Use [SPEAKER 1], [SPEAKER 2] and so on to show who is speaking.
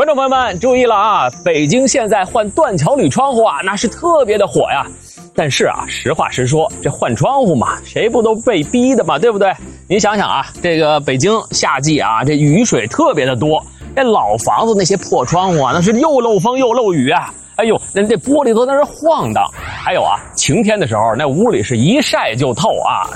[SPEAKER 1] 众朋友们注意了啊，北京现在换断桥铝窗户啊，那是特别的火呀。但是啊，实话实说，这换窗户嘛，谁不都被逼的嘛，对不对？您想想啊，这个北京夏季啊，这雨水特别的多，这老房子那些破窗户啊，那是又漏风又漏雨啊。哎呦，那这玻璃都在那晃荡。还有啊，晴天的时候，那屋里是一晒就透啊。